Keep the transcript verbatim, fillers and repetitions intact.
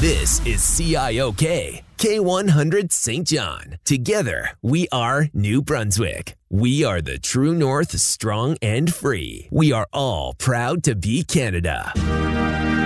This is C I O K, K one hundred Saint John. Together, we are New Brunswick. We are the true north, strong and free. We are all proud to be Canada.